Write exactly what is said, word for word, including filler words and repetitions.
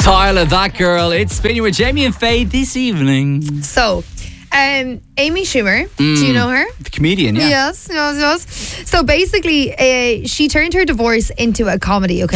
Tyler, that girl. It's Spinning with Jamie and Faye this evening. So, um, Amy Schumer, do you know her? The comedian, yeah. Yes, yes, yes. So basically, uh, she turned her divorce into a comedy, okay?